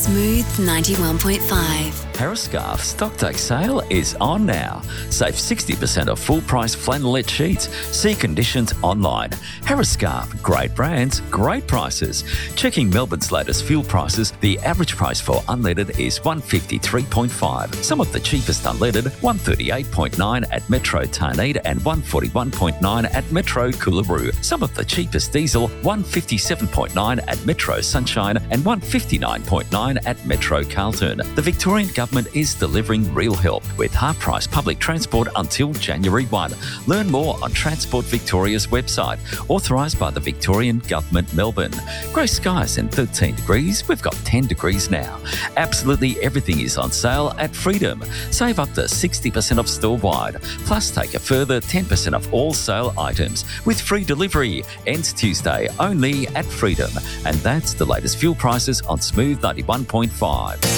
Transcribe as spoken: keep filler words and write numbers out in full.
Smooth ninety-one point five. Harris-Scarfe Stocktake sale is on now. Save sixty percent off full-price flannelette sheets. See conditions online. Harris-Scarfe, great brands, great prices. Checking Melbourne's latest fuel prices, the average price for unleaded is one fifty-three point five. Some of the cheapest unleaded, one thirty-eight point nine at Metro Tarneit and one forty-one point nine at Metro Coolaroo. Some of the cheapest diesel, one fifty-seven point nine at Metro Sunshine and one fifty-nine point nine at Metro Carlton. The Victorian Government Government is delivering real help with half-price public transport until January first. Learn more on Transport Victoria's website, authorised by the Victorian Government, Melbourne. Grey skies and thirteen degrees, we've got ten degrees now. Absolutely everything is on sale at Freedom. Save up to sixty percent off store-wide, plus take a further ten percent off all sale items with free delivery. Ends Tuesday only at Freedom. And that's the latest fuel prices on Smooth ninety-one point five.